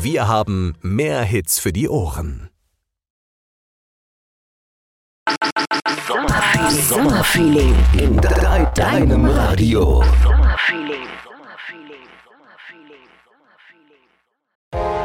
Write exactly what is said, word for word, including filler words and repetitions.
Wir haben mehr Hits für die Ohren. Sommerfeeling, Sommerfeeling in de- deinem Radio. Sommerfeeling.